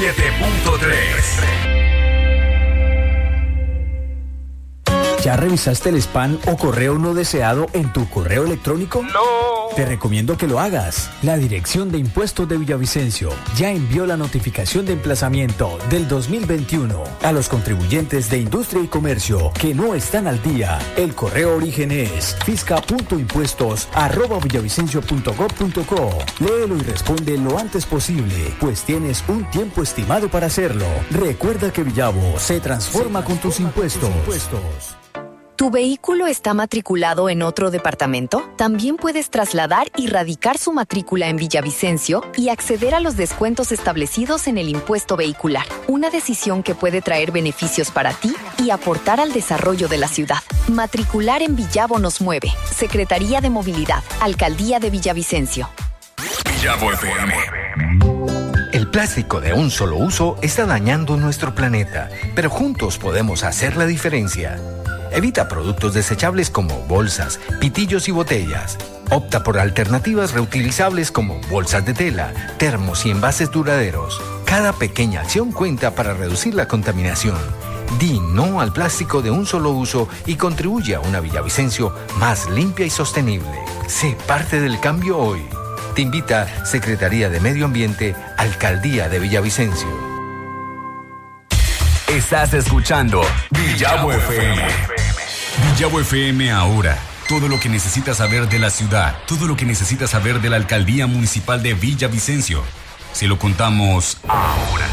97.3. ¿Ya revisaste el spam o correo no deseado en tu correo electrónico? No. Te recomiendo que lo hagas. La Dirección de Impuestos de Villavicencio ya envió la notificación de emplazamiento del 2021 a los contribuyentes de industria y comercio que no están al día. El correo origen es fisca.impuestos@villavicencio.gov.co. Léelo y responde lo antes posible, pues tienes un tiempo estimado para hacerlo. Recuerda que Villavo se transforma con tus impuestos. ¿Tu vehículo está matriculado en otro departamento? También puedes trasladar y radicar su matrícula en Villavicencio y acceder a los descuentos establecidos en el impuesto vehicular. Una decisión que puede traer beneficios para ti y aportar al desarrollo de la ciudad. Matricular en Villavo nos mueve. Secretaría de Movilidad, Alcaldía de Villavicencio. Villavo FM. El plástico de un solo uso está dañando nuestro planeta, pero juntos podemos hacer la diferencia. Evita productos desechables como bolsas, pitillos y botellas. Opta por alternativas reutilizables como bolsas de tela, termos y envases duraderos. Cada pequeña acción cuenta para reducir la contaminación. Di no al plástico de un solo uso y contribuye a una Villavicencio más limpia y sostenible. Sé parte del cambio hoy. Te invita Secretaría de Medio Ambiente, Alcaldía de Villavicencio. Estás escuchando Villavo FM. Villavo FM ahora. Todo lo que necesitas saber de la ciudad, todo lo que necesitas saber de la Alcaldía Municipal de Villavicencio. Se lo contamos ahora.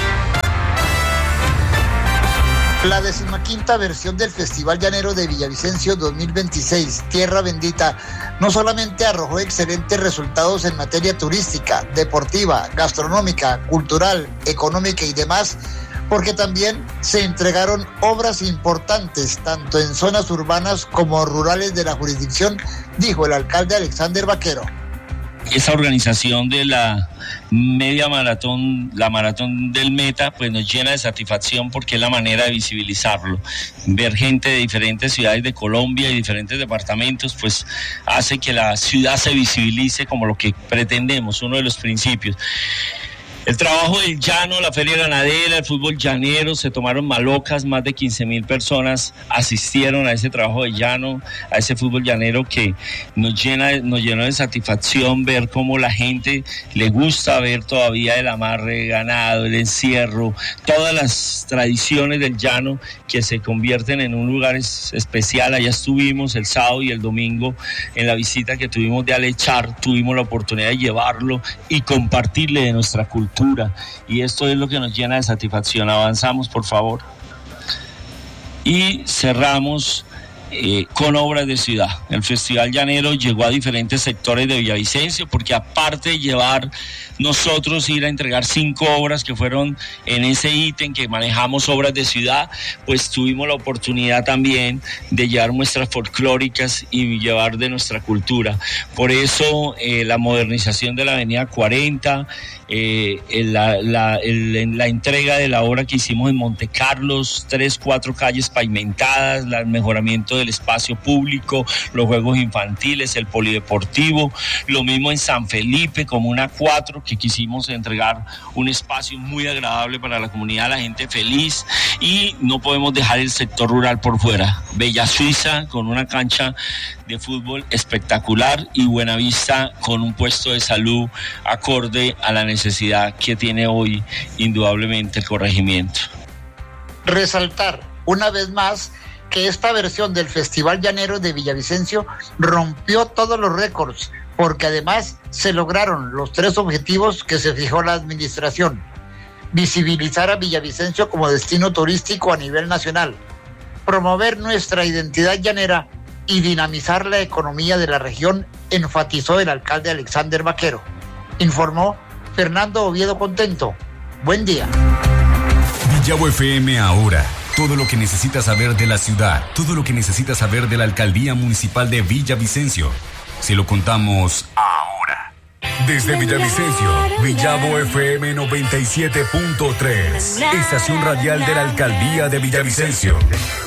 La 15ª versión del Festival Llanero de Villavicencio 2026, Tierra Bendita, no solamente arrojó excelentes resultados en materia turística, deportiva, gastronómica, cultural, económica y demás, porque también se entregaron obras importantes, tanto en zonas urbanas como rurales de la jurisdicción, dijo el alcalde Alexander Vaquero. Esa organización de la media maratón, la maratón del Meta, pues nos llena de satisfacción porque es la manera de visibilizarlo. Ver gente de diferentes ciudades de Colombia y diferentes departamentos, pues hace que la ciudad se visibilice como lo que pretendemos, uno de los principios. El trabajo del llano, la feria ganadera, el fútbol llanero, se tomaron malocas, más de 15,000 personas asistieron a ese trabajo de llano, a ese fútbol llanero que nos llenó de satisfacción ver cómo la gente le gusta ver todavía el amarre de ganado, el encierro, todas las tradiciones del llano que se convierten en un lugar especial. Allá estuvimos el sábado y el domingo en la visita que tuvimos de Alechar, tuvimos la oportunidad de llevarlo y compartirle de nuestra cultura. Y esto es lo que nos llena de satisfacción. Avanzamos, por favor. Y cerramos con obras de ciudad. El Festival Llanero llegó a diferentes sectores de Villavicencio porque aparte de llevar nosotros ir a entregar 5 obras que fueron en ese ítem que manejamos obras de ciudad, pues tuvimos la oportunidad también de llevar muestras folclóricas y llevar de nuestra cultura. Por eso la modernización de la avenida 40, la entrega de la obra que hicimos en Monte Carlos, 3-4 calles pavimentadas, el mejoramiento del espacio público, los juegos infantiles, el polideportivo, lo mismo en San Felipe, Comuna 4, que quisimos entregar un espacio muy agradable para la comunidad, la gente feliz, y no podemos dejar el sector rural por fuera. Bella Suiza con una cancha de fútbol espectacular y Buenavista con un puesto de salud acorde a la necesidad que tiene hoy indudablemente el corregimiento. Resaltar una vez más que esta versión del Festival Llanero de Villavicencio rompió todos los récords, porque además se lograron los 3 objetivos que se fijó la administración: visibilizar a Villavicencio como destino turístico a nivel nacional, promover nuestra identidad llanera y dinamizar la economía de la región, enfatizó el alcalde Alexander Vaquero. Informó Fernando Oviedo Contento. Buen día. Villavo FM ahora. Todo lo que necesitas saber de la ciudad, todo lo que necesitas saber de la Alcaldía Municipal de Villavicencio. Se lo contamos ahora. Desde Villavicencio, Villavo FM 97.3, estación radial de la Alcaldía de Villavicencio.